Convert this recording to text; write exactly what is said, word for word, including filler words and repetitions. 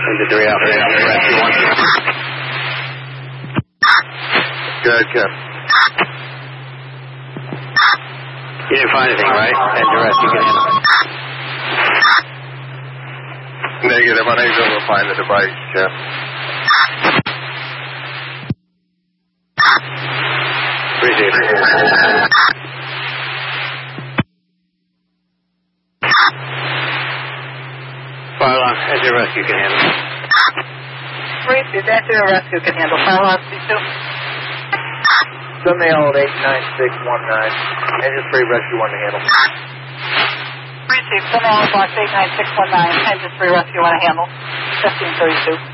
Engine three Alpha, Engine rescue one. Good, good. You didn't find anything, right? Engine rescue can handle. Negative, unable to find the device, Jeff. Appreciate it. Fire alarm, engine rescue can handle. Receive, engine rescue can handle. Fire alarm, C two. Send the L at eight nine six one nine. Engine three, rescue one to handle. Receive, send the L at eight nine six one nine. Engine three, rescue one to handle. fifteen thirty-two.